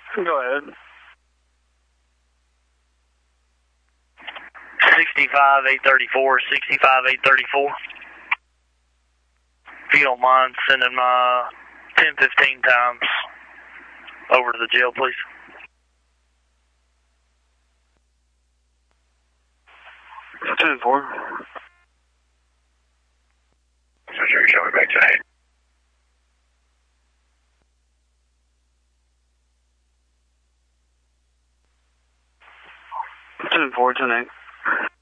Go ahead. 65-834, 65-834. If you don't mind sending my 10-15 times over to the jail, please. 10-4. Sure, show me back tonight. 10-4, 10-8.